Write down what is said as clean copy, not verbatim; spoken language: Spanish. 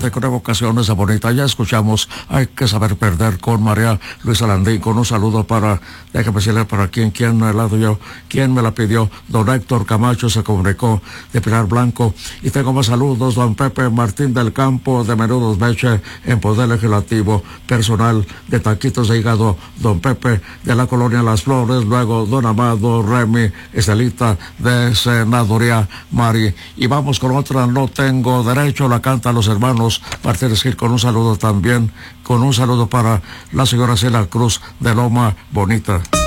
tarde con evocaciones de Bonita. Ya escuchamos Hay que saber perder con María Luisa Landín, con un saludo para, déjame decirle para quién me la dio, quién me la pidió. Don Héctor Camacho se comunicó de Pilar Blanco. Y tengo más saludos, don Pepe Martín del Campo de Menudos Meche en Poder Legislativo, personal de Taquitos de Hígado, don Pepe de la Colonia Las Flores, luego don Amado, Remy, Estelita de Senaduría, Mari. Y vamos con otra, No Tengo Derecho, la canta los hermanos Martínez Gil, con un saludo también, con un saludo para la señora Celia Cruz de Loma Bonita.